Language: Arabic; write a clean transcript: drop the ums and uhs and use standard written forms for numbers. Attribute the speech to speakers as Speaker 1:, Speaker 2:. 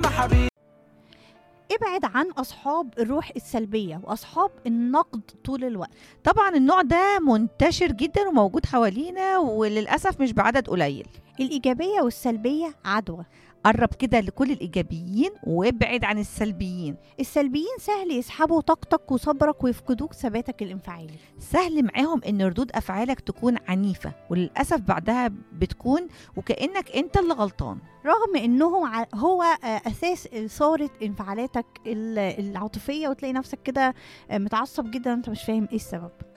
Speaker 1: ياما حبيبي.
Speaker 2: ابعد عن أصحاب الروح السلبية وأصحاب النقد طول الوقت.
Speaker 3: طبعا النوع ده منتشر جدا وموجود حوالينا وللأسف مش بعدد قليل.
Speaker 2: الإيجابية والسلبية عدوى.
Speaker 3: قرب كده لكل الإيجابيين وابعد عن السلبيين.
Speaker 2: السلبيين سهل يسحبوا طاقتك وصبرك ويفقدوك ثباتك الانفعالي.
Speaker 3: سهل معاهم ان ردود أفعالك تكون عنيفة وللأسف بعدها بتكون وكأنك انت اللي غلطان،
Speaker 2: رغم انهم هو اساس اثاره انفعالاتك العاطفيه، وتلاقي نفسك كده متعصب جدا انت مش فاهم ايه السبب.